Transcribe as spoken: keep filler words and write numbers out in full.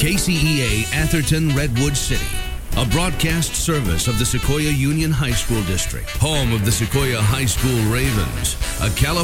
K C E A Atherton Redwood City, a broadcast service of the Sequoia Union High School District, home of the Sequoia High School Ravens, a California